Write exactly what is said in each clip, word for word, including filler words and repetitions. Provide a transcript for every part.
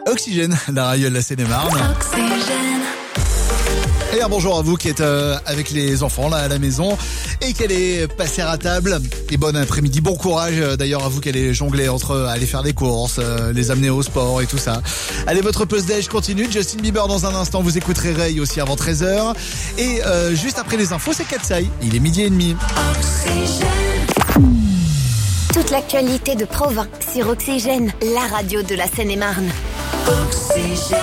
Oxygène, la radio de la Seine-et-Marne. Et un bonjour à vous qui êtes euh, avec les enfants là à la maison et qui allez passer à table. Et bon après-midi, bon courage euh, d'ailleurs à vous qui allez jongler entre euh, aller faire des courses, euh, les amener au sport et tout ça. Allez, votre pause déj continue. Justin Bieber dans un instant, vous écouterez Ray aussi avant treize heures. Et euh, juste après les infos, c'est Katsai. Il est midi et demi. Toute l'actualité de Provins sur Oxygène, la radio de la Seine-et-Marne. Oxygène.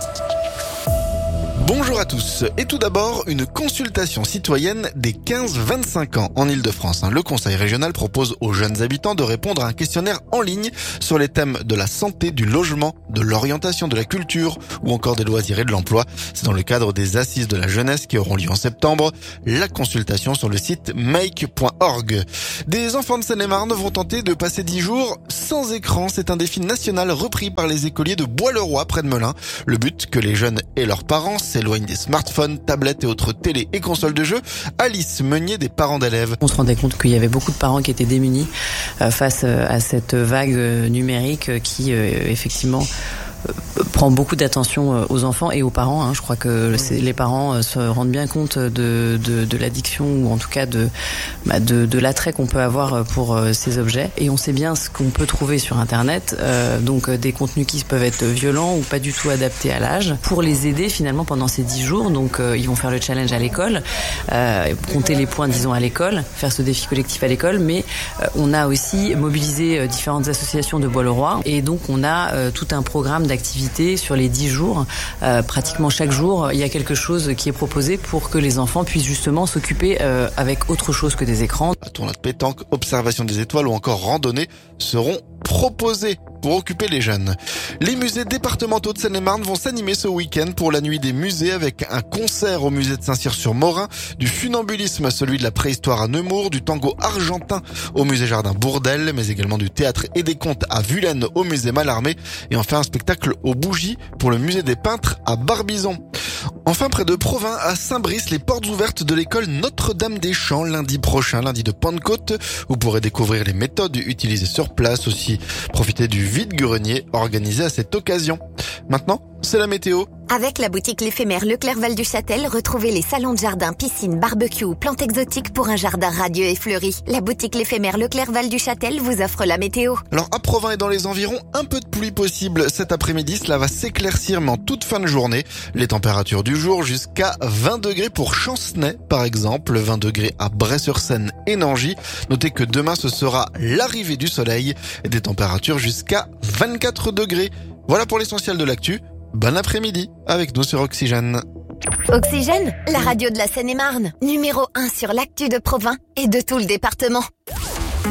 Bonjour à tous. Et tout d'abord, une consultation citoyenne des quinze vingt-cinq ans en Ile-de-France. Le Conseil régional propose aux jeunes habitants de répondre à un questionnaire en ligne sur les thèmes de la santé, du logement, de l'orientation, de la culture ou encore des loisirs et de l'emploi. C'est dans le cadre des assises de la jeunesse qui auront lieu en septembre. La consultation sur le site make point org. Des enfants de Seine-et-Marne vont tenter de passer dix jours sans écran. C'est un défi national repris par les écoliers de Bois-le-Roi près de Melun. Le but, que les jeunes et leurs parents s'éloignent des smartphones, tablettes et autres télé et consoles de jeux. Alice Meunier, des parents d'élèves. On se rendait compte qu'il y avait beaucoup de parents qui étaient démunis euh, face à cette vague euh, numérique euh, qui euh, effectivement euh, prend beaucoup d'attention aux enfants et aux parents. Hein. Je crois que c'est, les parents se rendent bien compte de, de, de l'addiction ou en tout cas de, bah de, de l'attrait qu'on peut avoir pour ces objets. Et on sait bien ce qu'on peut trouver sur Internet, euh, donc des contenus qui peuvent être violents ou pas du tout adaptés à l'âge. Pour les aider finalement pendant ces dix jours, donc euh, ils vont faire le challenge à l'école, euh, compter les points disons à l'école, faire ce défi collectif à l'école, mais euh, on a aussi mobilisé euh, différentes associations de Bois-le-Roi et donc on a euh, tout un programme d'activités sur les dix jours. Euh, pratiquement chaque jour, il y a quelque chose qui est proposé pour que les enfants puissent justement s'occuper euh, avec autre chose que des écrans. Tournoi de pétanque, observation des étoiles ou encore randonnée seront proposés pour occuper les jeunes. Les musées départementaux de Seine-et-Marne vont s'animer ce week-end pour la nuit des musées avec un concert au musée de Saint-Cyr-sur-Morin, du funambulisme à celui de la préhistoire à Nemours, du tango argentin au musée Jardin Bourdelle, mais également du théâtre et des contes à Vulaine au musée Mallarmé et enfin un spectacle aux bougies pour le musée des peintres à Barbizon. Enfin, près de Provins, à Saint-Brice, les portes ouvertes de l'école Notre-Dame-des-Champs lundi prochain, lundi de Pentecôte. Vous pourrez découvrir les méthodes utilisées sur place, aussi profiter du vide-grenier organisé à cette occasion. Maintenant, c'est la météo. Avec la boutique L'Éphémère Leclerc Val du Châtel, retrouvez les salons de jardin, piscine, barbecue, plantes exotiques pour un jardin radieux et fleuri. La boutique L'Éphémère Leclerc Val du Châtel vous offre la météo. Alors à Provins et dans les environs, un peu de pluie possible cet après-midi. Cela va s'éclaircir mais en toute fin de journée. Les températures du jour jusqu'à vingt degrés pour Chancenay par exemple, vingt degrés à Bray-sur-Seine et Nangy. Notez que demain ce sera l'arrivée du soleil et des températures jusqu'à vingt-quatre degrés. Voilà pour l'essentiel de l'actu. Bon après-midi avec nous sur Oxygène. Oxygène, la radio de la Seine-et-Marne, numéro un sur l'actu de Provins et de tout le département.